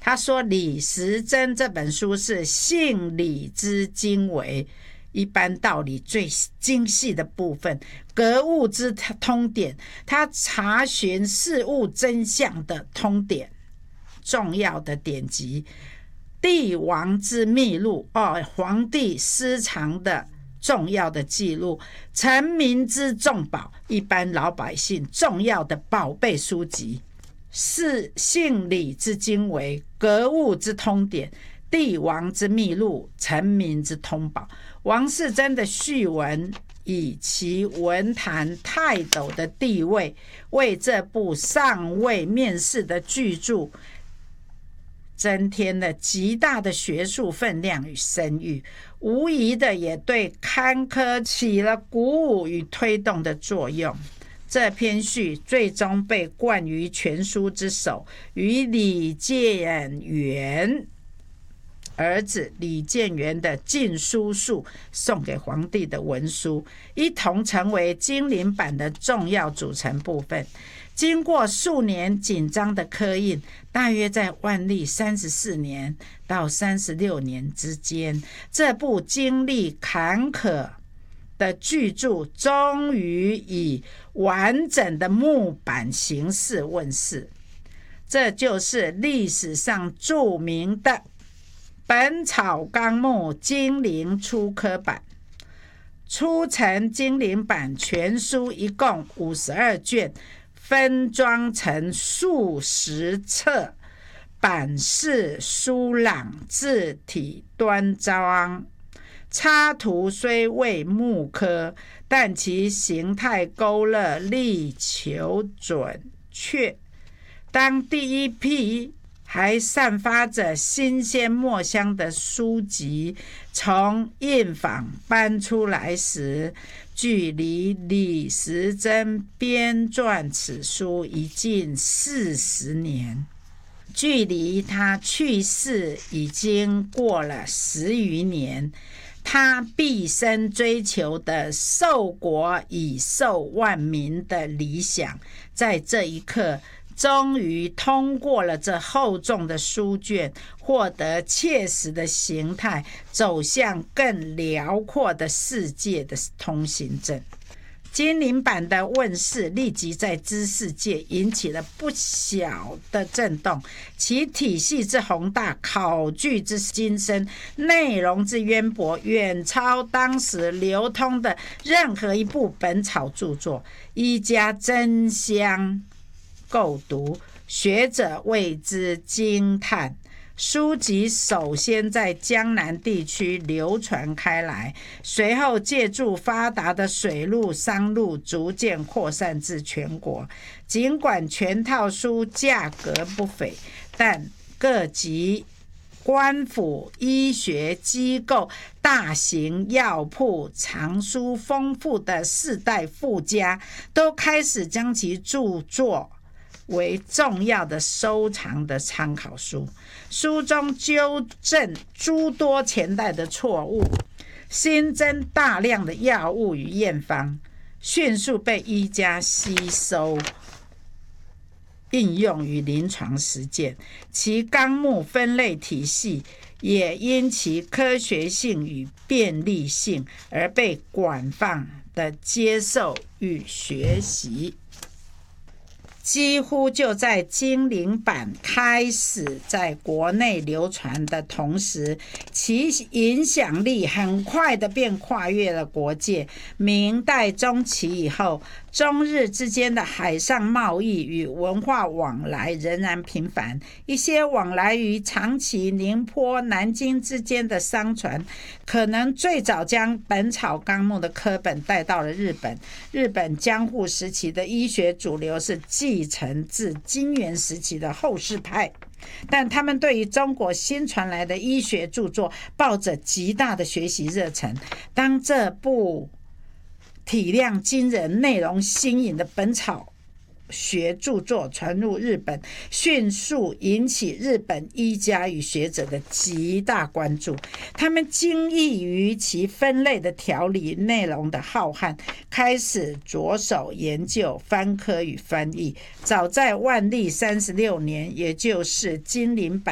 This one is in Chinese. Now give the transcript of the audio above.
他说李时珍这本书是性理之精微，一般道理最精细的部分，格物之通典，他查询事物真相的通典，重要的典籍。帝王之秘录，皇帝私藏的重要的记录，臣民之重宝，一般老百姓重要的宝贝书籍，是性理之精微，格物之通典，帝王之秘录，臣民之通宝。王世贞的序文以其文坛泰斗的地位，为这部尚未面世的巨著增添了极大的学术分量与声誉，无疑的也对刊科起了鼓舞与推动的作用。这篇序最终被冠于全书之首，与李建元儿子李建元的禁书术送给皇帝的文书，一同成为金陵版的重要组成部分。经过数年紧张的刻印，大约在万历34年到36年之间，这部经历坎坷的巨著终于以完整的木版形式问世。这就是历史上著名的《本草纲目金陵初刻版》。初成金陵版全书一共52卷，分装成数十册，版式疏朗，字体端庄。插图虽未木刻，但其形态勾勒力求准确。当第一批还散发着新鲜墨香的书籍从印坊搬出来时，距离李时珍编撰此书已近40年，距离他去世已经过了10余年。他毕生追求的受国以受万民的理想，在这一刻终于通过了这厚重的书卷，获得切实的形态，走向更辽阔的世界的通行证。金陵版的问世立即在知识界引起了不小的震动，其体系之宏大，考据之精深，内容之渊博，远超当时流通的任何一部本草著作，一家争相购读，学者为之惊叹。书籍首先在江南地区流传开来，随后借助发达的水路商路逐渐扩散至全国。尽管全套书价格不菲，但各级官府、医学机构、大型药铺、藏书丰富的士大富家都开始将其著作为重要的收藏的参考书。书中纠正诸多前代的错误，新增大量的药物与验方，迅速被医家吸收应用于临床实践。其纲目分类体系也因其科学性与便利性而被广泛的接受与学习。几乎就在金陵版开始在国内流传的同时，其影响力很快的便跨越了国界。明代中期以后，中日之间的海上贸易与文化往来仍然频繁，一些往来于长崎、宁波、南京之间的商船，可能最早将《本草纲目》的科本带到了日本。日本江户时期的医学主流是继承自金元时期的后世派，但他们对于中国新传来的医学著作抱着极大的学习热忱。当这部体量惊人、内容新颖的本草学著作传入日本，迅速引起日本医家与学者的极大关注。他们惊异于其分类的条理、内容的浩瀚，开始着手研究翻科与翻译。早在万历36年，也就是金陵版